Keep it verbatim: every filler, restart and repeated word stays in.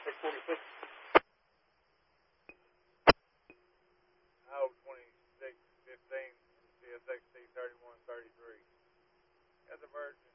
six forty-six. O twenty-six fifteen, C S X T thirty-one thirty-three. Got the Virgin